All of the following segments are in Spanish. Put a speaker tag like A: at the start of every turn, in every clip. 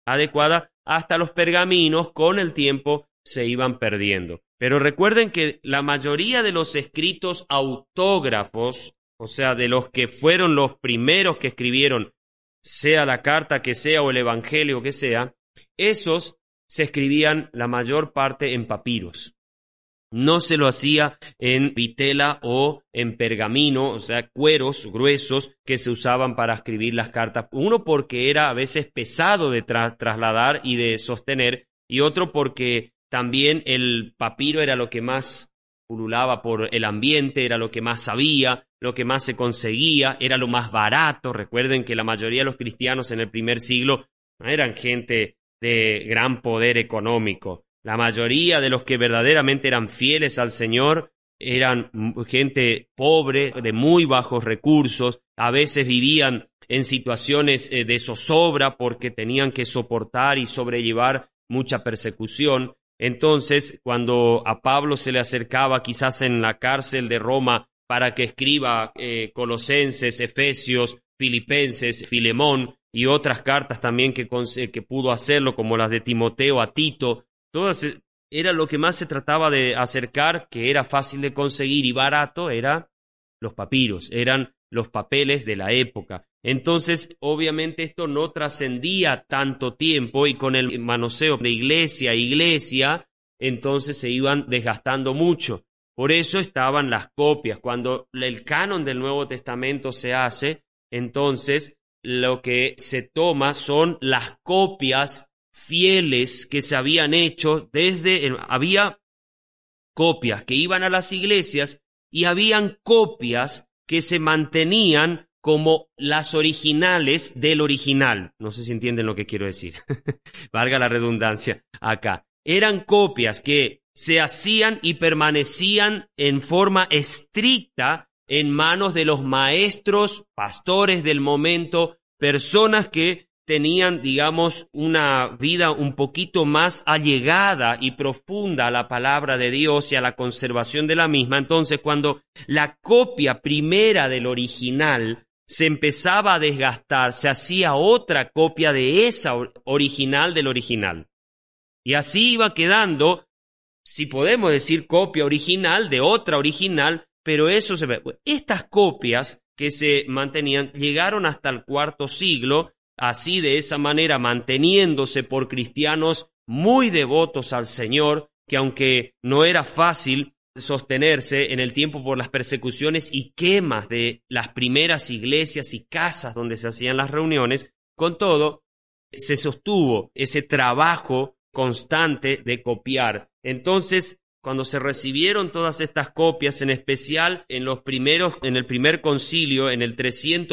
A: adecuada, hasta los pergaminos con el tiempo se iban perdiendo. Pero recuerden que la mayoría de los escritos autógrafos, o sea, de los que fueron los primeros que escribieron, sea la carta que sea o el evangelio que sea, esos se escribían la mayor parte en papiros. No se lo hacía en vitela o en pergamino, o sea, cueros gruesos que se usaban para escribir las cartas. Uno porque era a veces pesado de trasladar y de sostener, y otro porque también el papiro era lo que más pululaba por el ambiente, era lo que más sabía, lo que más se conseguía, era lo más barato. Recuerden que la mayoría de los cristianos en el primer siglo no eran gente de gran poder económico. La mayoría de los que verdaderamente eran fieles al Señor eran gente pobre, de muy bajos recursos, a veces vivían en situaciones de zozobra porque tenían que soportar y sobrellevar mucha persecución. Entonces, cuando a Pablo se le acercaba quizás en la cárcel de Roma para que escriba Colosenses, Efesios, Filipenses, Filemón y otras cartas también que pudo hacerlo, como las de Timoteo a Tito, todas era lo que más se trataba de acercar, que era fácil de conseguir y barato, eran los papiros, eran los papeles de la época. Entonces, obviamente esto no trascendía tanto tiempo y con el manoseo de iglesia a iglesia, entonces se iban desgastando mucho. Por eso estaban las copias. Cuando el canon del Nuevo Testamento se hace, entonces lo que se toma son las copias fieles que se habían hecho había copias que iban a las iglesias y habían copias que se mantenían como las originales del original. No sé si entienden lo que quiero decir. Valga la redundancia acá. Eran copias que se hacían y permanecían en forma estricta en manos de los maestros, pastores del momento, personas que tenían, digamos, una vida un poquito más allegada y profunda a la palabra de Dios y a la conservación de la misma. Entonces, cuando la copia primera del original se empezaba a desgastar, se hacía otra copia de esa original del original. Y así iba quedando, si podemos decir copia original de otra original, pero eso se ve. Estas copias que se mantenían llegaron hasta el IV siglo, así de esa manera manteniéndose por cristianos muy devotos al Señor, que aunque no era fácil sostenerse en el tiempo por las persecuciones y quemas de las primeras iglesias y casas donde se hacían las reuniones, con todo se sostuvo ese trabajo constante de copiar. Entonces, cuando se recibieron todas estas copias, en especial en el primer concilio, en el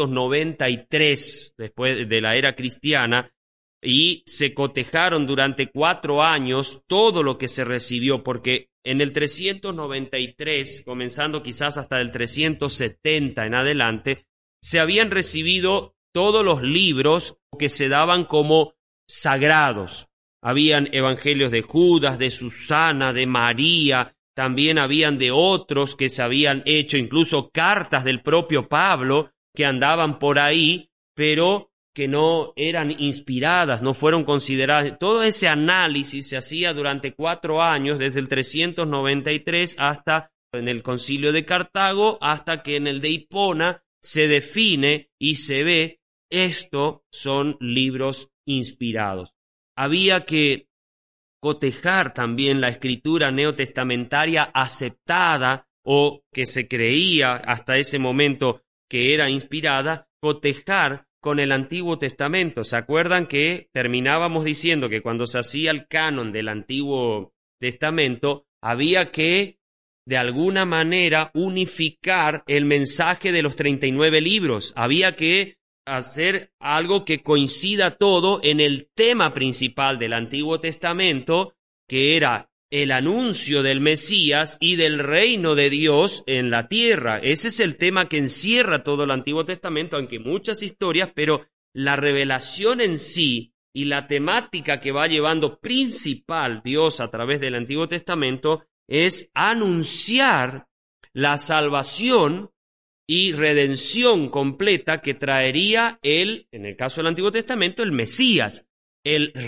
A: 393, después de la era cristiana, y se cotejaron durante 4 años todo lo que se recibió, porque en el 393, comenzando quizás hasta el 370 en adelante, se habían recibido todos los libros que se daban como sagrados. Habían evangelios de Judas, de Susana, de María, también habían de otros que se habían hecho, incluso cartas del propio Pablo que andaban por ahí, pero que no eran inspiradas, no fueron consideradas. Todo ese análisis se hacía durante 4 años, desde el 393 hasta en el Concilio de Cartago, hasta que en el de Hipona se define y se ve, estos son libros inspirados. Había que cotejar también la escritura neotestamentaria aceptada o que se creía hasta ese momento que era inspirada, cotejar con el Antiguo Testamento. ¿Se acuerdan que terminábamos diciendo que cuando se hacía el canon del Antiguo Testamento había que de alguna manera unificar el mensaje de los 39 libros? Había que hacer algo que coincida todo en el tema principal del Antiguo Testamento, que era el anuncio del Mesías y del reino de Dios en la tierra. Ese es el tema que encierra todo el Antiguo Testamento, aunque muchas historias, pero la revelación en sí y la temática que va llevando principal Dios a través del Antiguo Testamento es anunciar la salvación y redención completa que traería en el caso del Antiguo Testamento, el Mesías. el